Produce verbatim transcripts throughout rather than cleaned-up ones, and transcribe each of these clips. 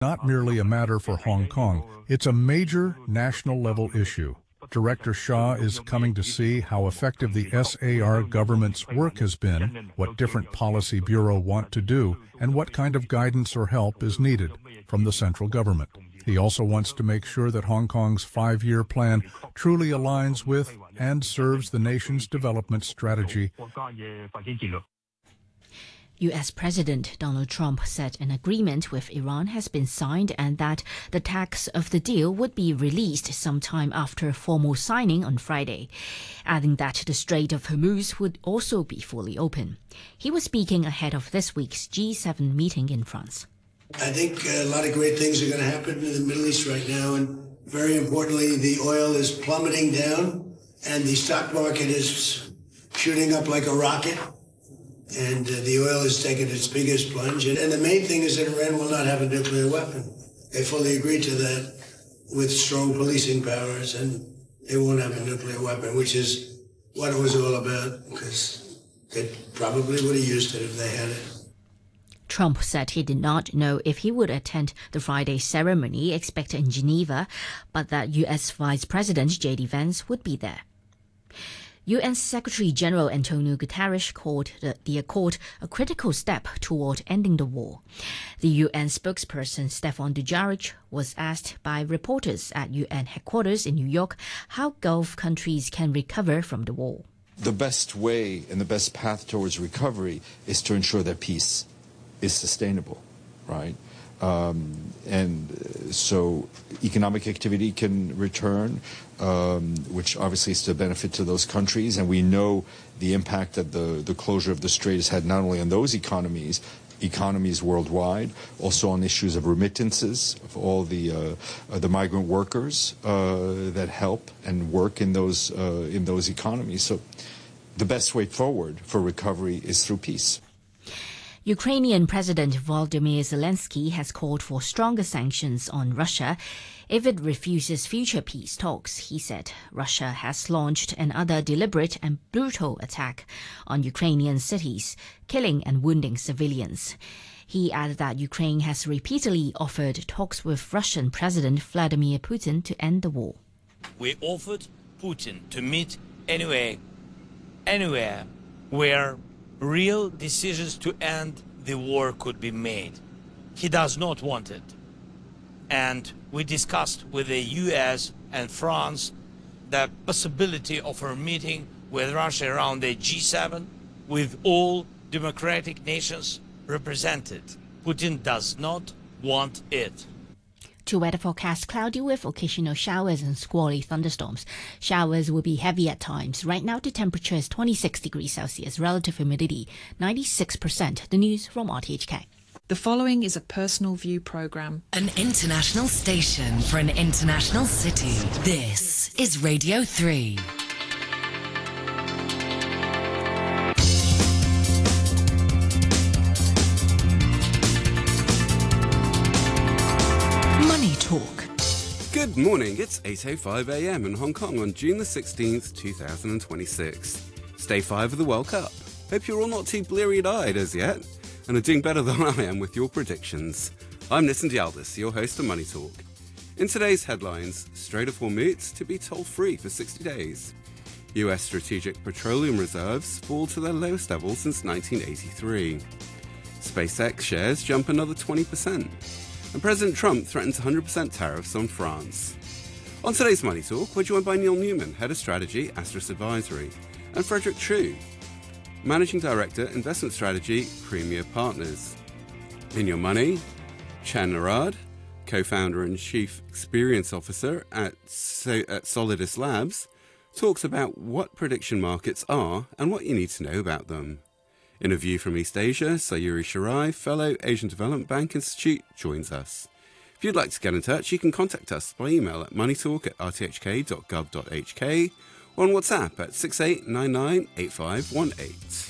not merely a matter for Hong Kong. It's a major national-level issue. Director Shah is coming to see how effective the S A R government's work has been, what different policy bureau want to do, and what kind of guidance or help is needed from the central government. He also wants to make sure that Hong Kong's five-year plan truly aligns with and serves the nation's development strategy. U S President Donald Trump said an agreement with Iran has been signed and that the text of the deal would be released sometime after formal signing on Friday, adding that the Strait of Hormuz would also be fully open. He was speaking ahead of this week's G seven meeting in France. I think a lot of great things are going to happen in the Middle East right now, and very importantly, the oil is plummeting down and the stock market is shooting up like a rocket. And uh, the oil has taken its biggest plunge. And, and the main thing is that Iran will not have a nuclear weapon. They fully agreed to that with strong policing powers, and they won't have a nuclear weapon, which is what it was all about, because they probably would have used it if they had it. Trump said he did not know if he would attend the Friday ceremony expected in Geneva, but that U S Vice President J D Vance would be there. U N Secretary-General Antonio Guterres called the, the accord a critical step toward ending the war. The U N spokesperson Stefan Dujarric was asked by reporters at U N headquarters in New York how Gulf countries can recover from the war. The best way and the best path towards recovery is to ensure that peace is sustainable, right? Um, and so economic activity can return, um, which obviously is to benefit to those countries. And we know the impact that the, the closure of the strait has had not only on those economies, economies worldwide, also on issues of remittances, of all the uh, uh, the migrant workers uh, that help and work in those uh, in those economies. So the best way forward for recovery is through peace. Ukrainian President Volodymyr Zelensky has called for stronger sanctions on Russia if it refuses future peace talks. He said Russia has launched another deliberate and brutal attack on Ukrainian cities, killing and wounding civilians. He added that Ukraine has repeatedly offered talks with Russian President Vladimir Putin to end the war. We offered Putin to meet anyway, anywhere where real decisions to end the war could be made. He does not want it. And we discussed with the U S and France the possibility of a meeting with Russia around the G seven with all democratic nations represented. Putin does not want it. To weather forecast, cloudy with occasional showers and squally thunderstorms. Showers will be heavy at times. Right now the temperature is twenty-six degrees Celsius, relative humidity ninety-six percent. The news from R T H K. The following is a personal view programme. An international station for an international city. This is Radio three. Talk. Good morning, it's eight oh five a m in Hong Kong on June the sixteenth, two thousand twenty-six. It's day five of the World Cup. Hope you're all not too bleary-eyed as yet, and are doing better than I am with your predictions. I'm Nissan Dialdis, your host of Money Talk. In today's headlines, Strait of Hormuz to be toll-free for sixty days. U S strategic petroleum reserves fall to their lowest level since nineteen eighty-three. SpaceX shares jump another twenty percent. And President Trump threatens one hundred percent tariffs on France. On today's Money Talk, we're joined by Neil Newman, Head of Strategy, Asterisk Advisory, and Frederick True, Managing Director, Investment Strategy, Premier Partners. In Your Money, Chan Narad, Co-Founder and Chief Experience Officer at, so- at Solidus Labs, talks about what prediction markets are and what you need to know about them. In A View from East Asia, Sayuri Shirai, Fellow Asian Development Bank Institute, joins us. If you'd like to get in touch, you can contact us by email at moneytalk at r t h k dot gov dot h k or on WhatsApp at six eight nine nine eight five one eight.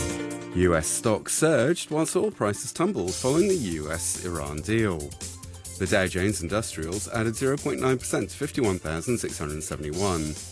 U S stocks surged whilst oil prices tumbled following the U S Iran deal. The Dow Jones Industrials added zero point nine percent to fifty-one thousand six hundred seventy-one.